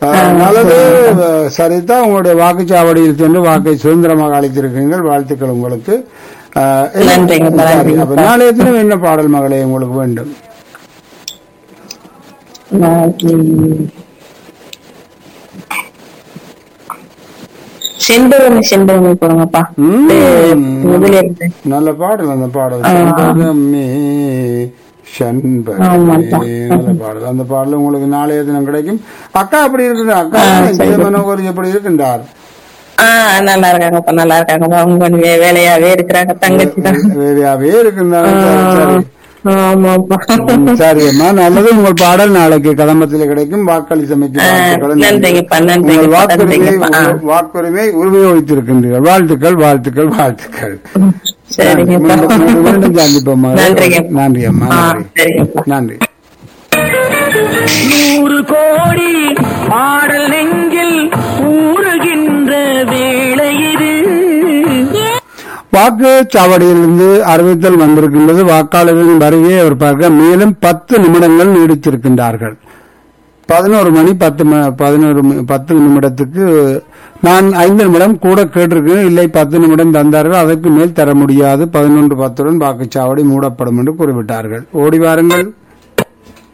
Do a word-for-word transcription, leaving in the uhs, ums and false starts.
நல்லது. சரிதான், உங்களுடைய வாக்குச்சாவடியில் சென்று வாக்கை சுதந்திரமாக அளித்திருக்கீங்கள். வாழ்த்துக்கள் உங்களுக்கு. நாளைய தினம் என்ன பாடல் மகளே உங்களுக்கு வேண்டும்? செண்பகமே செண்பகமே போடுங்கப்பா. நல்ல பாடல் அந்த பாடல். செண்பகமே செண்பகமே நல்ல பாடல். அந்த பாடல் உங்களுக்கு நாளைய தினம் கிடைக்கும். அக்கா அப்படி இருக்குது? அக்கா மனோகர் எப்படி இருக்கின்றார்? ஆஹ் நல்லா இருக்காங்கப்பா, நல்லா இருக்காங்கப்பா. அவங்க வேலையாவே இருக்கிறாங்க. தங்கச்சி தான் வேலையாவே இருக்குறாங்க. சரி அம்மா, நல்லது. உங்கள் பாடல் நாளைக்கு கதம்பத்தில் கிடைக்கும். வாக்களித்தமைக்கு வாக்குரிமை உபயோகித்திருக்கின்றீர்கள். வாழ்த்துக்கள், வாழ்த்துக்கள், வாழ்த்துக்கள். மீண்டும் சந்திப்போம்மா. நன்றி அம்மா, நன்றி. நூறு கோடி பாடல் நெஞ்சில் ஊறுகின்ற வேளை இது. வாக்குச்சாவடியிலிருந்து அறிவித்தல் வந்திருக்கின்றது. வாக்காளர்களின் வருகையை அவர் பார்க்க மேலும் பத்து நிமிடங்கள் நீடித்திருக்கின்றார்கள். பதினோரு மணி பத்து பதினோரு பத்து நிமிடத்துக்கு நான் ஐந்து நிமிடம் கூட கேட்டிருக்கேன். இல்லை, பத்து நிமிடம் தந்தார்கள். அதற்கு மேல் தர முடியாது. பதினொன்று பத்துடன் வாக்குச்சாவடி மூடப்படும் என்று குறிப்பிட்டார்கள். ஓடி வாருங்கள்.